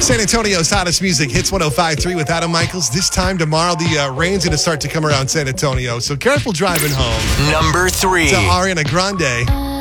San Antonio's hottest music, Hits 105.3 with Adam Michaels. This time tomorrow, the rain's going to start to come around San Antonio, so careful driving home. Number 3. To Ariana Grande.